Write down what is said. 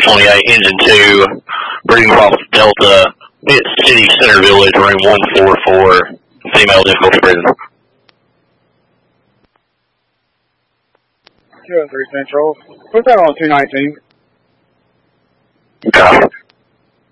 28, Engine 2, Breeding Cross Delta, City Center Village, room 144, female difficulty prison. 203 Central. Put that on 219. Copy.